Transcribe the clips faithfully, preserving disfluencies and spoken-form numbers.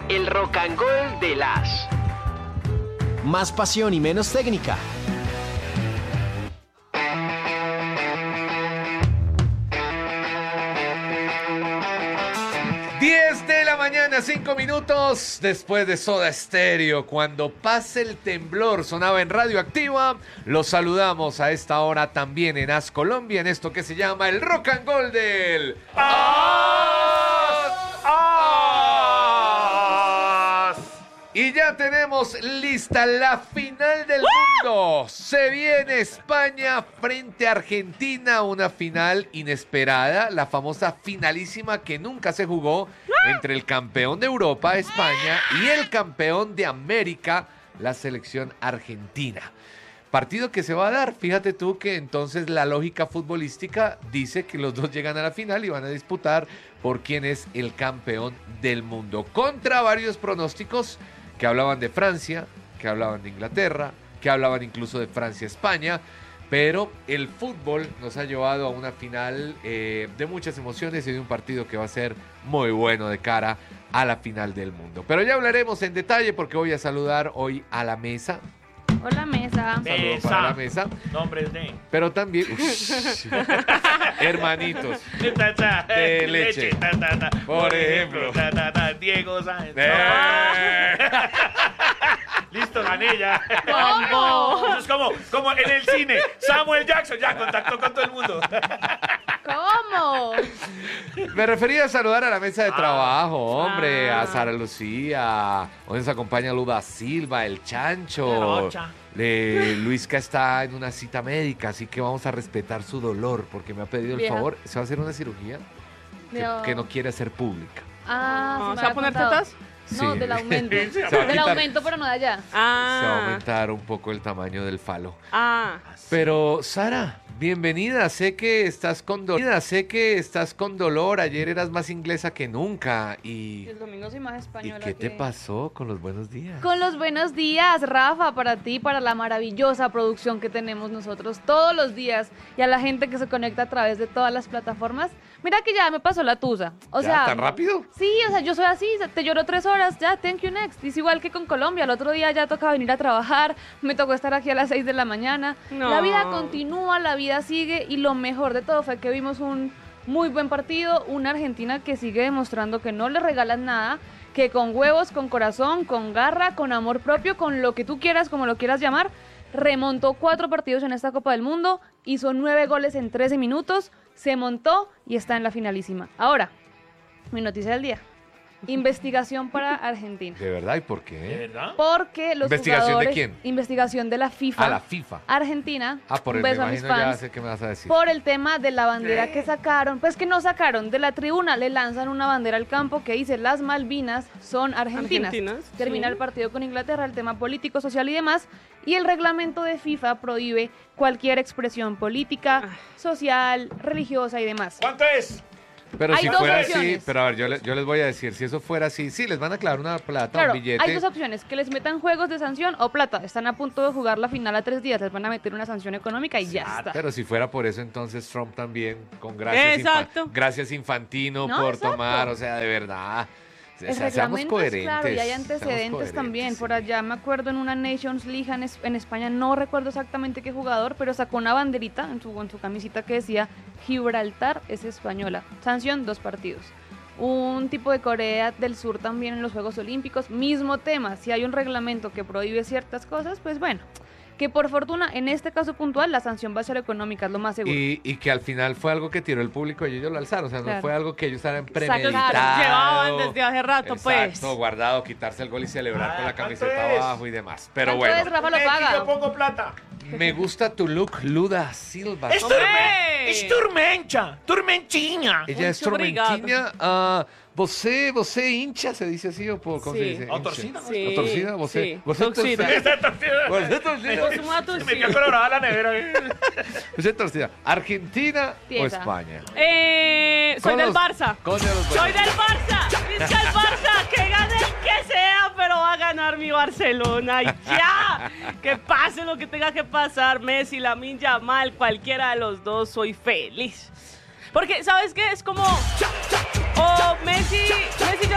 El Rock and Gold de las. Más pasión y menos técnica. diez de la mañana, cinco minutos después de Soda Stereo. Cuando pase el temblor sonaba en Radioactiva. Los saludamos a esta hora también en As Colombia, en esto que se llama el Rock and Gold del As. As. Y ya tenemos lista la final del mundo. Se viene España frente a Argentina, una final inesperada, la famosa finalísima que nunca se jugó entre el campeón de Europa, España, y el campeón de América, la selección argentina. Partido que se va a dar, fíjate tú que entonces la lógica futbolística dice que los dos llegan a la final y van a disputar por quién es el campeón del mundo. Contra varios pronósticos que hablaban de Francia, que hablaban de Inglaterra, que hablaban incluso de Francia-España, pero el fútbol nos ha llevado a una final eh, de muchas emociones y de un partido que va a ser muy bueno de cara a la final del mundo. Pero ya hablaremos en detalle porque voy a saludar hoy a la mesa. Hola, mesa. Saludos para la mesa. Nombres de... Pero también... Ush, hermanitos. De leche. Ta, ta, ta. Por ejemplo. Ta, ta, ta. Diego Sáenz. Eh. Listo, gané ya. ¿Cómo? Eso es como, como en el cine. Samuel Jackson ya contactó con todo el mundo. ¿Cómo? Me refería a saludar a la mesa de trabajo, hombre, Ah. a Sara Lucía, hoy nos acompaña Luda Silva, el Chancho, Rocha. eh, Luisca está en una cita médica, así que vamos a respetar su dolor, porque me ha pedido el Vieja. favor, se va a hacer una cirugía que, Dios. que no quiere hacer pública. Ah, No, sí me ¿se va a había poner contado. tetas? No, Sí. del aumento. Se va a Del quitar- aumento, pero no de allá. Se va a Ah. aumentar un poco el tamaño del falo. Ah. Pero, Sara, bienvenida. Sé que estás con dolor. Sé que estás con dolor. Ayer eras más inglesa que nunca. Y, El domingo soy más ¿y española. qué te que- pasó con los buenos días? Con los buenos días, Rafa, para ti, para la maravillosa producción que tenemos nosotros todos los días y a la gente que se conecta a través de todas las plataformas. Mira que ya me pasó la tusa. O ¿Ya, sea, tan rápido? Sí, o sea, yo soy así, te lloro tres horas, ya, thank you next. Es igual que con Colombia, el otro día ya toca venir a trabajar, me tocó estar aquí a las seis de la mañana. No. La vida continúa, la vida sigue y lo mejor de todo fue que vimos un muy buen partido, una Argentina que sigue demostrando que no le regalan nada, que con huevos, con corazón, con garra, con amor propio, con lo que tú quieras, como lo quieras llamar, remontó cuatro partidos en esta Copa del Mundo, hizo nueve goles en trece minutos, se montó y está en la finalísima. Ahora, mi noticia del día. Investigación para Argentina. ¿De verdad? ¿Y por ¿De qué? verdad? Porque los ¿Investigación de jugadores... quién? Investigación de la FIFA. A la FIFA. Argentina. Ah, por un el me beso a mis imagino ya fans. sé qué me vas a decir. Por el tema de la bandera que sacaron, pues que no sacaron, de la tribuna le lanzan una bandera al campo que dice las Malvinas son argentinas. Argentinas, Termina sí. el partido con Inglaterra, el tema político, social y demás, y el reglamento de FIFA prohíbe cualquier expresión política, Ah. social, religiosa y demás. ¿Cuánto es? Pero Hay si dos fuera opciones. así, pero a ver, yo, le- yo les voy a decir, si eso fuera así, sí, les van a clavar una plata, Claro, un billete. hay dos opciones, que les metan juegos de sanción o plata. Están a punto de jugar la final a tres días, les van a meter una sanción económica y ya está. Pero si fuera por eso, entonces Trump también, con gracias, Exacto. Infa- gracias Infantino No, por exacto. tomar, o sea, de verdad. O El sea, seamos reglamento es coherentes. claro y hay seamos antecedentes coherentes, también. Por sí. allá me acuerdo en una Nations League en, es- en España, no recuerdo exactamente qué jugador, pero sacó una banderita en su, en su camisita que decía Gibraltar es española. Sanción, dos partidos. Un tipo de Corea del Sur también en los Juegos Olímpicos, mismo tema. Si hay un reglamento que prohíbe ciertas cosas, pues bueno. Que por fortuna, en este caso puntual, la sanción va a ser económica, es lo más seguro. Y, y que al final fue algo que tiró el público y ellos lo alzaron. O sea, no Claro. fue algo que ellos habían Sacaron. premeditado. Llevaban desde hace rato, Exacto, pues. guardado, quitarse el gol y celebrar Ah, con la ¿cuánto camiseta es? abajo y demás. Pero ¿Cuánto es, bueno, Rafa lo Ven, que paga? Yo pongo plata. me gusta tu look, Luda Silva. Es, Hombre. turme, es turmencha, turmentinha. Ella es Muito obrigada. tormentinha. Ah, você, você hincha, se dice así o por- cómo se Sí. dice? ¿O Hincha. torcida? Sí. ¿O torcida? ¿Você? Sí. ¿Você Torcida. Esta torcida. ¿Você torcida? Pues una Se me torcida. quedó colorada la nevera. ¿Você torcida? ¿Argentina o Tiesa. España? Eh, soy Con del los- Barça. con de los Soy buenos. del Barça. Dice el Barça que gane el que sea, pero va a ganar mi Barcelona. Y ya. Que pase lo que tenga que pasar. Messi, Lamine Yamal, cualquiera de los dos, soy feliz. Porque, ¿sabes qué? Es como... O Messi, Messi ya no tiene que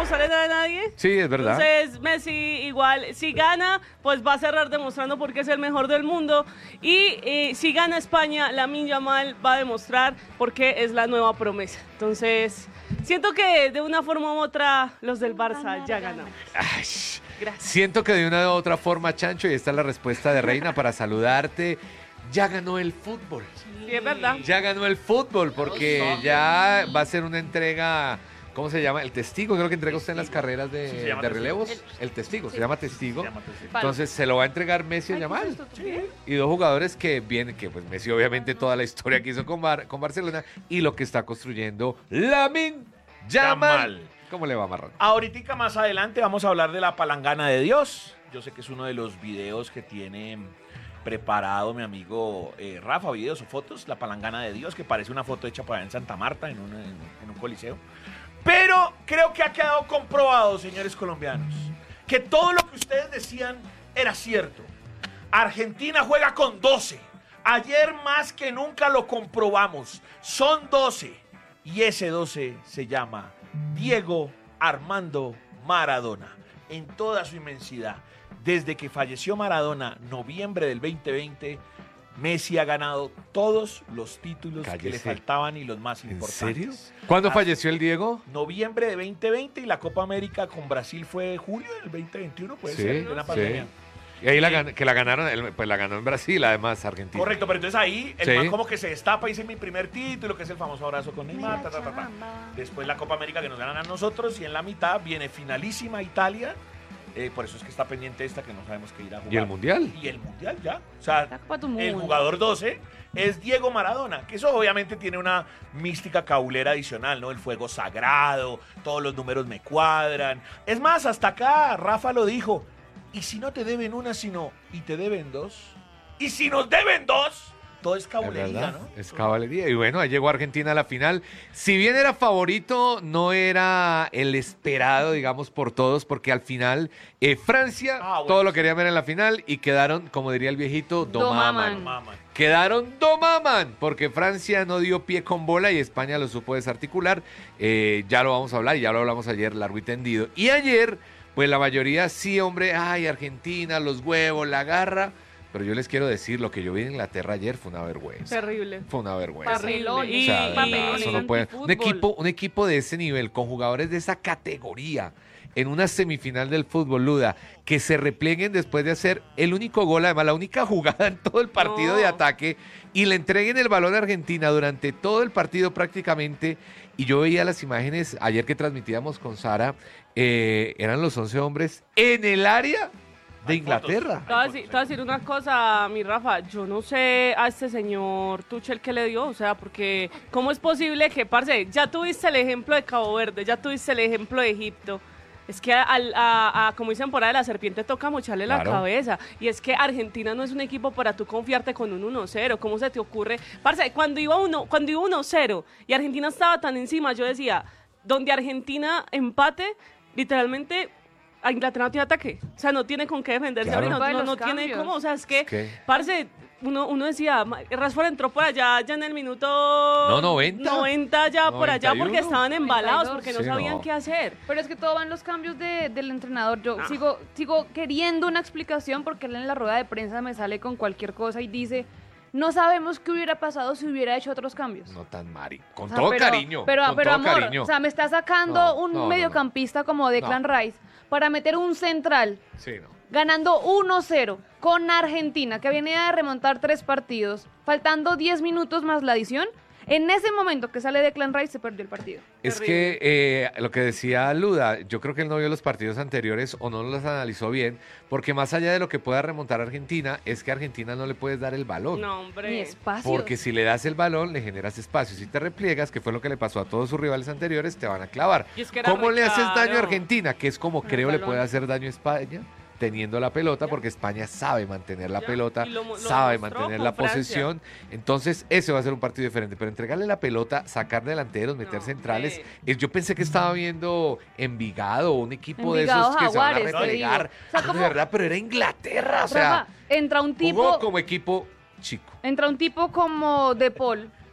apostar en nada de nadie. Sí, es verdad. Entonces, Messi igual, si gana, pues va a cerrar demostrando por qué es el mejor del mundo. Y eh, si gana España, Lamine Yamal va a demostrar por qué es la nueva promesa. Entonces, siento que de una forma u otra, los del Barça ya ganaron. Ay, Gracias. siento que de una u otra forma, Chancho, y esta es la respuesta de Reina para saludarte, ya ganó el fútbol. Sí, es verdad. Ya ganó el fútbol porque ya va a ser una entrega, ¿cómo se llama? El testigo, creo que entrega usted en las carreras de, Sí, se llama de testigo. relevos. El testigo, se llama testigo. Se llama testigo. Entonces se lo va a entregar Messi a Ay, ¿qué es Yamal. esto? ¿Qué? Y dos jugadores que vienen, que pues Messi obviamente toda la historia que hizo con, Bar- con Barcelona y lo que está construyendo Lamine Yamal. Yamal. ¿Cómo le va, Marrón? Ahorita más adelante vamos a hablar de la palangana de Dios. Yo sé que es uno de los videos que tiene preparado mi amigo eh, Rafa, videos o fotos, la palangana de Dios, que parece una foto hecha por allá en Santa Marta, en un, en, en un coliseo. Pero creo que ha quedado comprobado, señores colombianos, que todo lo que ustedes decían era cierto. Argentina juega con doce. Ayer más que nunca lo comprobamos. Son doce. Y ese doce se llama Diego Armando Maradona. En toda su inmensidad. Desde que falleció Maradona, noviembre del veinte veinte, Messi ha ganado todos los títulos que le Cállese. faltaban y los más ¿En importantes. serio? ¿Cuándo Ah, falleció el Diego? Noviembre de veinte veinte y la Copa América con Brasil fue julio del veinte veintiuno, puede Sí, ser, de una sí. pandemia. Y ahí la gan- que la ganaron, el- pues la ganó en Brasil, además, Argentina. Correcto, pero entonces ahí el Sí. man como que se destapa y dice mi primer título, que es el famoso abrazo con Neymar, ta, ta, ta, ta. Después la Copa América que nos ganan a nosotros y en la mitad viene finalísima Italia. Eh, por eso es que está pendiente esta que no sabemos qué ir a jugar. ¿Y el Mundial? Y el Mundial ya. O sea, La Copa del el Mundo. jugador doce es Diego Maradona, que eso obviamente tiene una mística caulera adicional, ¿no? El fuego sagrado, todos los números me cuadran. Es más, hasta acá Rafa lo dijo. ¿Y si no te deben una, sino y te deben dos? ¿Y si nos deben dos? Todo es Es cabulería, verdad, ¿no? es caballería. Y bueno, ahí llegó Argentina a la final. Si bien era favorito, no era el esperado, digamos, por todos, porque al final eh, Francia, Ah, bueno, todo lo sí. querían ver en la final y quedaron, como diría el viejito, domaman. Domaman. Mamá. Quedaron domaman, porque Francia no dio pie con bola y España lo supo desarticular. Eh, ya lo vamos a hablar, ya lo hablamos ayer largo y tendido. Y ayer, pues la mayoría sí, hombre, ay, Argentina, los huevos, la garra. Pero yo les quiero decir, lo que yo vi en Inglaterra ayer fue una vergüenza. Terrible. Fue una vergüenza. Papelón. Y- O sea, de y- verdad, eso no puede- Un antifútbol. equipo, un equipo de ese nivel, con jugadores de esa categoría, en una semifinal del fútbol, Luda, que se replieguen después de hacer el único gol, además la única jugada en todo el partido No. de ataque, y le entreguen el balón a Argentina durante todo el partido prácticamente. Y yo veía las imágenes ayer que transmitíamos con Sara, eh, eran los once hombres en el área de Hay Inglaterra. fotos. Te voy, a decir, te voy a decir una cosa, mi Rafa, yo no sé a este señor Tuchel qué le dio, o sea, porque ¿cómo es posible que, parce, ya tuviste el ejemplo de Cabo Verde, ya tuviste el ejemplo de Egipto? Es que, al- a, a- como dicen por ahí, la serpiente toca mocharle la Claro. cabeza. Y es que Argentina no es un equipo para tú confiarte con un uno cero. ¿Cómo se te ocurre? Parce, cuando iba uno, cuando iba uno cero y Argentina estaba tan encima, yo decía, donde Argentina empate, literalmente a Inglaterra no tiene ataque. O sea, no tiene con qué defenderse. Claro. ahora, Culpa de No, no, los no tiene cambios. cómo. O sea, es que, Es que- parce, uno, uno decía, "Ma- Rashford entró por allá, ya en el minuto... No, noventa. noventa ya por allá noventa y porque uno. estaban embalados, noventa y dos. porque no Sí, sabían no. qué hacer. Pero es que todo va en los cambios de- del entrenador. Yo Ah. sigo, sigo queriendo una explicación porque él en la rueda de prensa me sale con cualquier cosa y dice, no sabemos qué hubiera pasado si hubiera hecho otros cambios. No tan mari. Con O sea, todo pero- cariño. Pero, con pero todo amor, cariño. o sea, me está sacando No, un no, no, mediocampista como Declan No. Rice para meter un central Sí, no. ganando uno cero con Argentina, que venía de remontar tres partidos, faltando diez minutos más la adición. En ese momento que sale Declan Rice se perdió el partido. Es Terrible. que eh, lo que decía Luda, yo creo que él no vio los partidos anteriores o no los analizó bien, porque más allá de lo que pueda remontar Argentina, es que a Argentina no le puedes dar el balón. No, hombre. Ni espacio. Porque si le das el balón, le generas espacio. Si te repliegas, que fue lo que le pasó a todos sus rivales anteriores, te van a clavar. Y es que era ¿Cómo re le haces daño a caro. Argentina? Que es como El creo le balón. puede hacer daño a España, teniendo la pelota, porque España sabe mantener la Ya, pelota, y lo mo- lo sabe demostró mantener con la Francia. posesión. Entonces, ese va a ser un partido diferente. Pero entregarle la pelota, sacar delanteros, meter No, centrales. hombre. eh, Yo pensé que estaba viendo Envigado, un equipo Envigado, de esos que Jaguares, se van a te relegar. digo. O sea, De ¿cómo? verdad, pero era Inglaterra. O sea, Rafa, entra un jugó tipo, como equipo chico. entra un tipo como De Paul,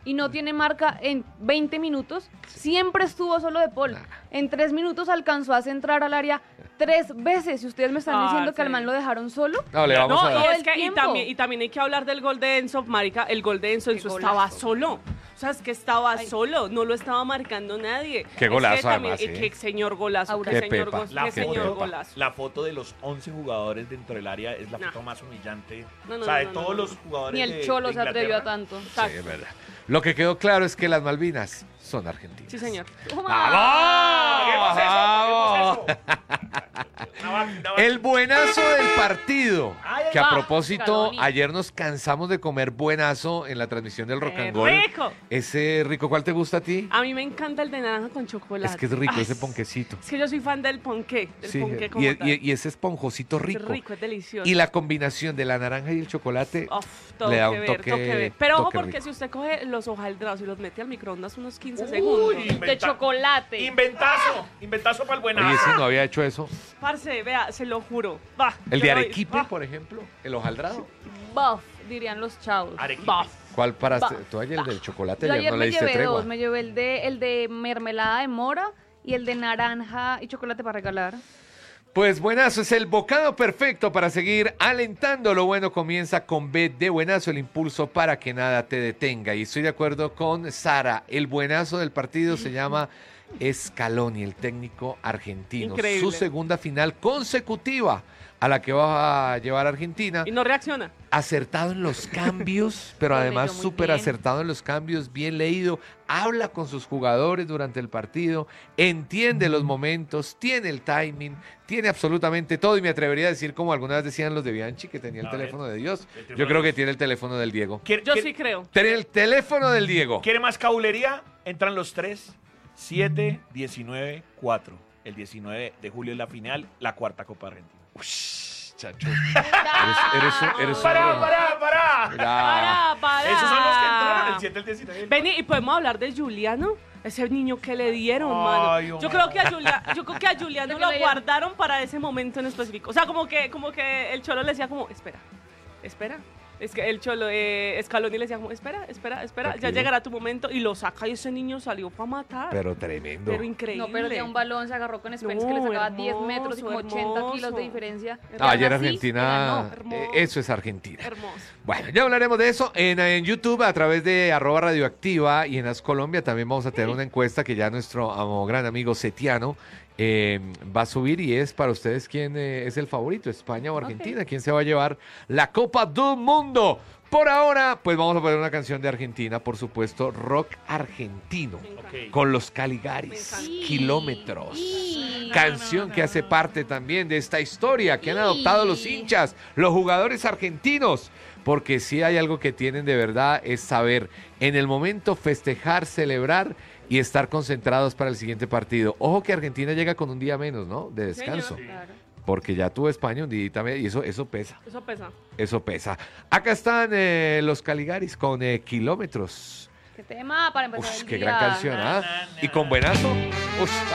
y no tiene marca en veinte minutos, siempre estuvo solo de Paul. En tres minutos alcanzó a centrar al área tres veces. Y ustedes me están Ah, diciendo que sí. al man lo dejaron solo. No, le vamos No, a y, dar. Todo es el que, y, tiempo. también, y también hay que hablar del gol de Enzo, marica, el gol de Enzo, Qué Enzo golazo. estaba solo. O sea, es que estaba solo, no lo estaba marcando nadie. Qué Es golazo, que también- además, eh, ¿eh? Qué señor golazo, Aura. qué Qué señor, pepa. go- La qué foto, señor golazo. la foto de los once jugadores dentro del área es la No. foto más humillante. No, no, o sea, de no, no, todos no, no. los jugadores Ni el de- Cholo de se atrevió a Inglaterra. tanto. Sí, es verdad. Lo que quedó claro es que las Malvinas son argentinas. Sí, señor. ¡Vamos! ¡Vamos! ¿Qué es eso? Una vaca, una vaca. El buenazo del partido. Ay, Que a va, propósito, Scaloni. ayer nos cansamos de comer buenazo en la transmisión del Rock ¡Qué and Roll. rico! Ese rico, ¿cuál te gusta a ti? A mí me encanta el de naranja con chocolate. Es que es rico Ay, ese ponquecito. Es que yo soy fan del ponqué, del Sí, ponqué como y, tal. y- y ese esponjosito Es rico. rico, es delicioso. Y la combinación de la naranja y el chocolate Uf, todo le da que un ver, toque, todo que ver. Pero ojo toque porque rico. si usted coge los hojaldrados y los mete al microondas unos quince Uy, segundos. De inventa- chocolate. Inventazo, inventazo para el buenazo. Oye, sí, no había hecho eso. Parce, vea, se lo juro. Va, El se de lo- arequipe, va. por ejemplo, el hojaldrado. Buff, dirían los chavos. Arequipe. Buff. ¿Cuál paraste? Va. Tú ayer el del chocolate, Yo ayer ayer no le me diste llevé tregua. dos, me llevé el de, el de mermelada de mora y el de naranja y chocolate para regalar. Pues buenazo, es el bocado perfecto para seguir alentando. Lo bueno comienza con B de buenazo, el impulso para que nada te detenga. Y estoy de acuerdo con Sara, el buenazo del partido se llama Scaloni, el técnico argentino. Increíble. Su segunda final consecutiva a la que va a llevar Argentina. Y no reacciona. Acertado en los cambios, pero Lo además leyó muy súper bien. acertado en los cambios, bien leído, habla con sus jugadores durante el partido, entiende los momentos, tiene el timing, tiene absolutamente todo y me atrevería a decir como alguna vez decían los de Bianchi que tenía el A ver. teléfono de Dios. El teléfono Yo creo de que Dios. tiene el teléfono del Diego. ¿Quiere, Yo quiere- sí creo. Tiene el teléfono del Diego. ¿Quiere más cabulería? Entran los tres. siete, diecinueve, cuatro. El diecinueve de julio es la final, la cuarta Copa Argentina. Ush, chacho. Eres, eres, un- eres un- ¡Para, para, para! Ya. Para, para. Esos son los que entraron, el siete, el diecinueve. Vení, y podemos hablar de Juliano. Ese niño que le dieron, Ay, mano. oh, Yo creo que a Julia, yo creo que a Juliano Lo que lo le dieron. guardaron para ese momento en específico. O sea, como que, como que el Cholo le decía como, espera, espera. Es que el Cholo, eh, Scaloni le decía como, espera, espera, espera, ya Tranquilo. llegará tu momento. Y lo saca y ese niño salió para matar. Pero, Pero tremendo. increíble. No perdía un balón, se agarró con Spence No, que le sacaba diez hermoso, metros y como ochenta kilos hermoso. de diferencia. Ah, ayer Aún así, Argentina, ganó. hermoso. eh, eso es Argentina. Hermoso. Bueno, ya hablaremos de eso en, en YouTube a través de arroba radioactiva y en As Colombia también vamos a tener una encuesta que ya nuestro amo- gran amigo Setiano eh, va a subir y es para ustedes quién eh, es el favorito, España o Argentina, quién se va a llevar la Copa del Mundo. Por ahora, pues vamos a poner una canción de Argentina, por supuesto, rock argentino, Ok. con los Caligaris, Me kilómetros. Y- Canción que hace parte también de esta historia que han adoptado los hinchas, los jugadores argentinos. Porque si hay algo que tienen de verdad es saber en el momento festejar, celebrar y estar concentrados para el siguiente partido. Ojo que Argentina llega con un día menos, ¿no? De descanso. Señor. Claro. Porque ya tuvo España un día también y eso, eso pesa, Eso pesa. eso pesa. Acá están eh, los Caligaris con eh, kilómetros. ¿Qué tema para empezar Uf, el qué día? gran canción, ¿ah? Y con buenazo. Uf,